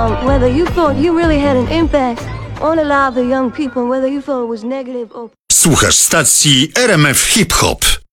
whether you thought you really had an impact on a lot of the young people, whether you thought it was negative or... Słuchasz stacji RMF Hip Hop.